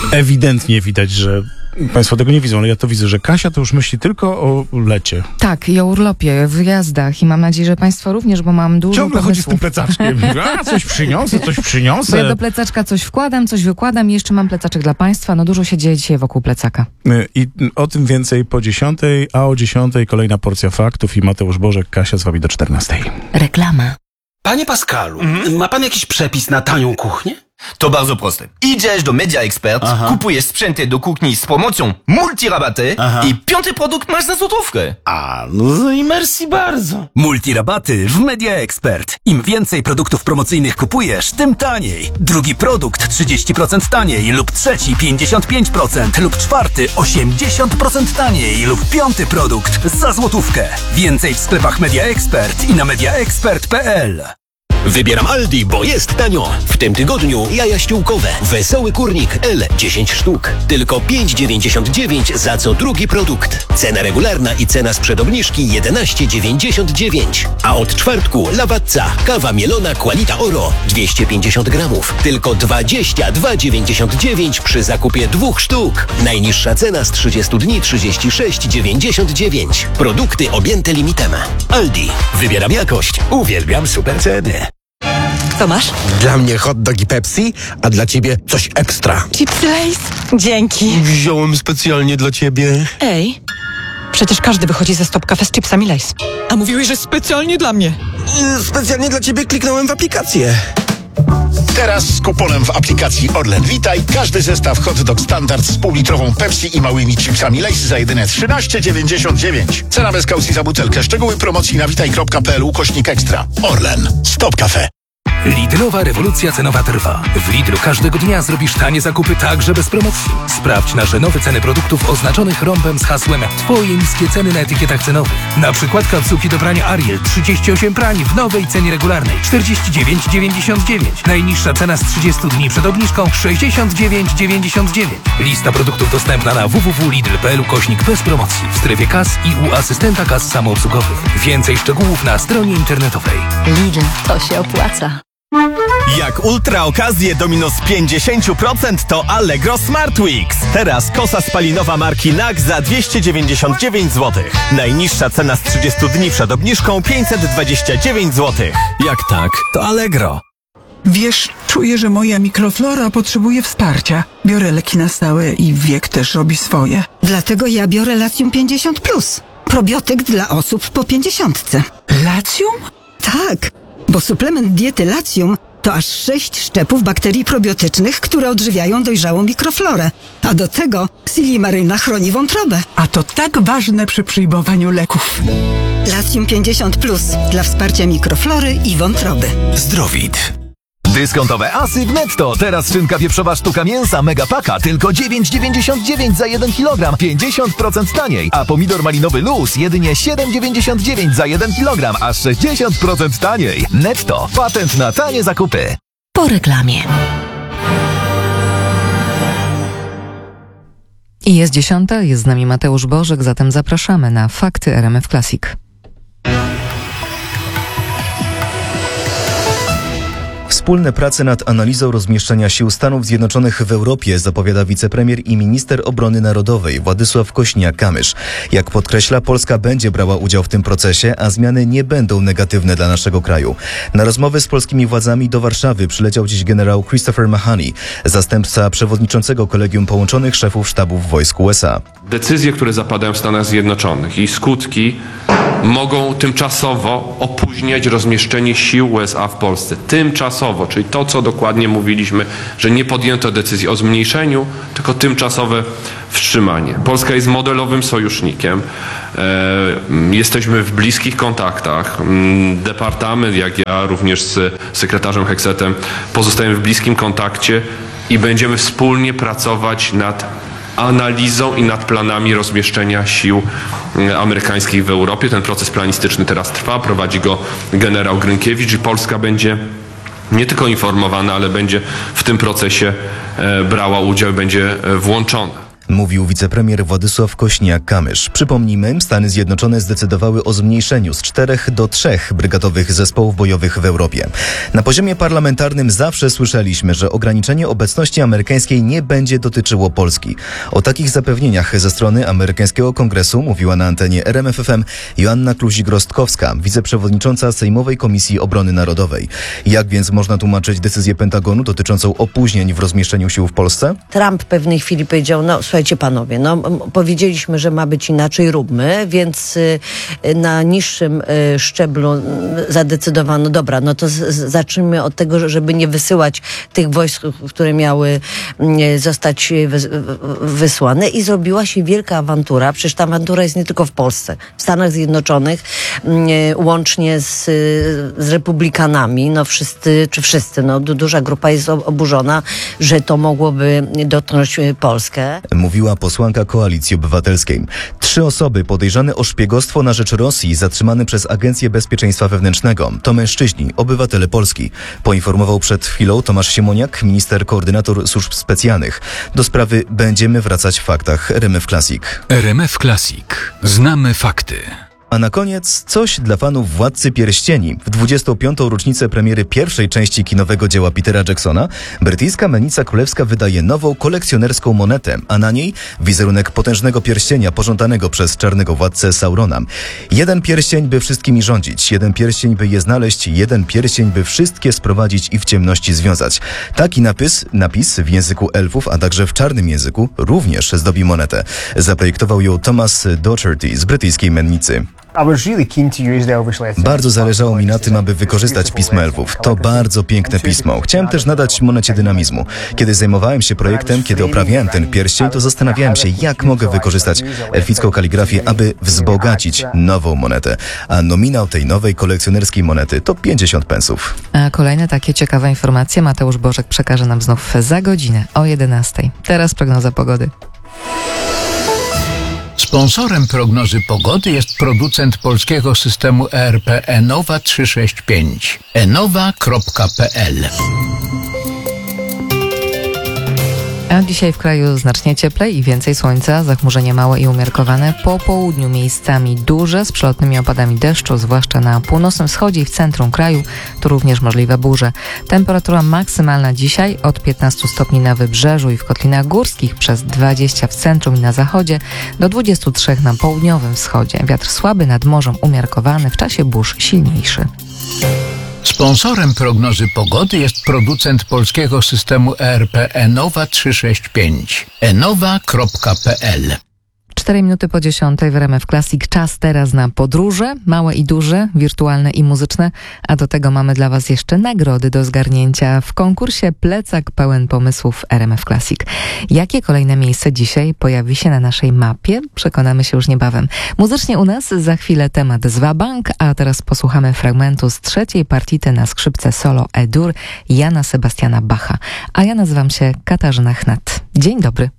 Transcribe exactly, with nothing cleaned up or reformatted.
Ewidentnie widać, że Państwo tego nie widzą, ale ja to widzę, że Kasia to już myśli tylko o lecie. Tak, i o urlopie, wyjazdach i mam nadzieję, że Państwo również, bo mam dużo Ciągle pomysłów. chodzi z tym plecaczkiem. A, coś przyniosę, coś przyniosę. Bo ja do plecaczka coś wkładam, coś wykładam i jeszcze mam plecaczek dla Państwa. No dużo się dzieje dzisiaj wokół plecaka. I o tym więcej po dziesiątej, a o dziesiątej kolejna porcja faktów i Mateusz Bożek, Kasia z wami do czternastej. Reklama. Panie Pascalu, Mhm. ma pan jakiś przepis na tanią kuchnię? To bardzo proste. Idziesz do Media Expert, Aha. kupujesz sprzęty do kuchni z promocją multirabaty Aha. i piąty produkt masz za złotówkę. A, no i merci bardzo. Multirabaty w Media Expert. Im więcej produktów promocyjnych kupujesz, tym taniej. Drugi produkt trzydzieści procent taniej lub trzeci pięćdziesiąt pięć procent lub czwarty osiemdziesiąt procent taniej lub piąty produkt za złotówkę. Więcej w sklepach Media Expert i na mediaexpert kropka p l. Wybieram Aldi, bo jest tanio. W tym tygodniu jaja ściółkowe. Wesoły kurnik L dziesięć sztuk. Tylko pięć dziewięćdziesiąt dziewięć za co drugi produkt. Cena regularna i cena sprzed obniżki jedenaście dziewięćdziesiąt dziewięć. A od czwartku Lawazza. Kawa mielona Qualita Oro dwieście pięćdziesiąt gramów. Tylko dwadzieścia dwa dziewięćdziesiąt dziewięć przy zakupie dwóch sztuk. Najniższa cena z trzydziestu dni trzydzieści sześć dziewięćdziesiąt dziewięć. Produkty objęte limitem. Aldi. Wybieram jakość. Uwielbiam super ceny. Co masz? Dla mnie hot dog i Pepsi, a dla ciebie coś ekstra. Chipsy Lay's? Dzięki. Wziąłem specjalnie dla ciebie. Ej, przecież każdy wychodzi ze Stop Cafe z chipsami Lay's. A mówiłeś, że specjalnie dla mnie. Yy, Specjalnie dla ciebie kliknąłem w aplikację. Teraz z kuponem w aplikacji Orlen Witaj każdy zestaw hot dog standard z półlitrową Pepsi i małymi chipsami Lay's za jedyne trzynaście dziewięćdziesiąt dziewięć. Cena bez kaucji za butelkę. Szczegóły promocji na witaj kropka p l ukośnik ekstra. Orlen. Stop Cafe. Lidlowa rewolucja cenowa trwa. W Lidlu każdego dnia zrobisz tanie zakupy także bez promocji. Sprawdź nasze nowe ceny produktów oznaczonych rąbem z hasłem Twoje niskie ceny na etykietach cenowych. Na przykład katsuki do prania Ariel trzydzieści osiem prań w nowej cenie regularnej czterdzieści dziewięć dziewięćdziesiąt dziewięć. Najniższa cena z trzydziestu dni przed obniżką sześćdziesiąt dziewięć dziewięćdziesiąt dziewięć. Lista produktów dostępna na w w w kropka lidl kropka p l ukośnik bez promocji w strefie kas i u asystenta kas samoobsługowych. Więcej szczegółów na stronie internetowej. Lidl, to się opłaca. Jak ultra okazje do minus pięćdziesiąt procent to Allegro Smart Weeks. Teraz kosa spalinowa marki N A K za dwieście dziewięćdziesiąt dziewięć złotych. Najniższa cena z trzydziestu dni przed obniżką pięćset dwadzieścia dziewięć złotych. Jak tak, to Allegro. Wiesz, czuję, że moja mikroflora potrzebuje wsparcia. Biorę leki na stałe i wiek też robi swoje. Dlatego ja biorę Latium pięćdziesiąt plus. Probiotyk dla osób po pięćdziesiątce. Latium? Tak, bo suplement diety Latium to aż sześć szczepów bakterii probiotycznych, które odżywiają dojrzałą mikroflorę. A do tego silimaryna chroni wątrobę. A to tak ważne przy przyjmowaniu leków. Latium pięćdziesiąt plus dla wsparcia mikroflory i wątroby. Zdrowit. Dyskontowe asy w Netto. Teraz szynka wieprzowa sztuka mięsa Megapaka tylko dziewięć dziewięćdziesiąt dziewięć za jeden kilogram, pięćdziesiąt procent taniej. A pomidor malinowy Luz jedynie siedem dziewięćdziesiąt dziewięć za jeden kilogram, aż sześćdziesiąt procent taniej. Netto. Patent na tanie zakupy. Po reklamie. I jest dziesiąta, jest z nami Mateusz Bożek, zatem zapraszamy na Fakty R M F Classic. Wspólne prace nad analizą rozmieszczenia sił Stanów Zjednoczonych w Europie zapowiada wicepremier i minister obrony narodowej Władysław Kośniak-Kamysz. Jak podkreśla, Polska będzie brała udział w tym procesie, a zmiany nie będą negatywne dla naszego kraju. Na rozmowy z polskimi władzami do Warszawy przyleciał dziś generał Christopher Mahoney, zastępca przewodniczącego Kolegium Połączonych Szefów Sztabów Wojsk U S A. Decyzje, które zapadają w Stanach Zjednoczonych i skutki mogą tymczasowo opóźniać rozmieszczenie sił U S A w Polsce. Tymczasowo, czyli to, co dokładnie mówiliśmy, że nie podjęto decyzji o zmniejszeniu, tylko tymczasowe wstrzymanie. Polska jest modelowym sojusznikiem. Jesteśmy w bliskich kontaktach. Departament, jak ja, również z sekretarzem Heksetem, pozostajemy w bliskim kontakcie i będziemy wspólnie pracować nad analizą i nad planami rozmieszczenia sił amerykańskich w Europie. Ten proces planistyczny teraz trwa, prowadzi go generał Grynkiewicz i Polska będzie nie tylko informowana, ale będzie w tym procesie brała udział, będzie włączona. Mówił wicepremier Władysław Kośniak-Kamysz. Przypomnijmy, Stany Zjednoczone zdecydowały o zmniejszeniu z czterech do trzech brygadowych zespołów bojowych w Europie. Na poziomie parlamentarnym zawsze słyszeliśmy, że ograniczenie obecności amerykańskiej nie będzie dotyczyło Polski. O takich zapewnieniach ze strony amerykańskiego Kongresu mówiła na antenie R M F F M Joanna Kluzik-Rostkowska, wiceprzewodnicząca Sejmowej Komisji Obrony Narodowej. Jak więc można tłumaczyć decyzję Pentagonu dotyczącą opóźnień w rozmieszczeniu sił w Polsce? Trump w pewnej chwili powiedział, no słuchajcie panowie, no powiedzieliśmy, że ma być inaczej, róbmy, więc y, na niższym y, szczeblu y, zadecydowano, dobra, no to z, z, zacznijmy od tego, żeby nie wysyłać tych wojsk, które miały y, zostać wys, wysłane i zrobiła się wielka awantura, przecież ta awantura jest nie tylko w Polsce, w Stanach Zjednoczonych, y, łącznie z, z republikanami, no wszyscy, czy wszyscy, no duża grupa jest oburzona, że to mogłoby dotknąć Polskę. Mówiła posłanka Koalicji Obywatelskiej. Trzy osoby podejrzane o szpiegostwo na rzecz Rosji zatrzymane przez Agencję Bezpieczeństwa Wewnętrznego. To mężczyźni, obywatele Polski. Poinformował przed chwilą Tomasz Siemoniak, minister koordynator służb specjalnych. Do sprawy będziemy wracać w faktach. R M F Classic. R M F Classic. Znamy fakty. A na koniec coś dla fanów Władcy Pierścieni. W dwudziestą piątą rocznicę premiery pierwszej części kinowego dzieła Petera Jacksona brytyjska mennica królewska wydaje nową kolekcjonerską monetę, a na niej wizerunek potężnego pierścienia pożądanego przez czarnego władcę Saurona. Jeden pierścień, by wszystkimi rządzić, jeden pierścień, by je znaleźć, jeden pierścień, by wszystkie sprowadzić i w ciemności związać. Taki napis, napis w języku elfów, a także w czarnym języku również zdobi monetę. Zaprojektował ją Thomas Docherty z brytyjskiej mennicy. Bardzo zależało mi na tym, aby wykorzystać pismo elfów. To bardzo piękne pismo. Chciałem też nadać monecie dynamizmu. Kiedy zajmowałem się projektem, kiedy oprawiałem ten pierścień, to zastanawiałem się, jak mogę wykorzystać elficką kaligrafię, aby wzbogacić nową monetę. A nominał tej nowej kolekcjonerskiej monety to pięćdziesiąt pensów. A kolejne takie ciekawe informacje Mateusz Bożek przekaże nam znów za godzinę o jedenastej. Teraz prognoza pogody. Sponsorem prognozy pogody jest producent polskiego systemu E R P Enowa trzysta sześćdziesiąt pięć. enowa kropka p l. A dzisiaj w kraju znacznie cieplej i więcej słońca, zachmurzenie małe i umiarkowane, po południu miejscami duże z przelotnymi opadami deszczu, zwłaszcza na północnym wschodzie i w centrum kraju, tu również możliwe burze. Temperatura maksymalna dzisiaj od piętnastu stopni na wybrzeżu i w kotlinach górskich, przez dwadzieścia w centrum i na zachodzie, do dwudziestu trzech na południowym wschodzie. Wiatr słaby nad morzem umiarkowany, w czasie burz silniejszy. Sponsorem prognozy pogody jest producent polskiego systemu E R P Enowa trzysta sześćdziesiąt pięć. enowa kropka p l. Cztery minuty po dziesiątej w R M F Classic. Czas teraz na podróże, małe i duże, wirtualne i muzyczne, a do tego mamy dla Was jeszcze nagrody do zgarnięcia w konkursie Plecak pełen pomysłów R M F Classic. Jakie kolejne miejsce dzisiaj pojawi się na naszej mapie? Przekonamy się już niebawem. Muzycznie u nas za chwilę temat z Wabank, a teraz posłuchamy fragmentu z trzeciej partity na skrzypce solo E-dur Jana Sebastiana Bacha. A ja nazywam się Katarzyna Chnat. Dzień dobry.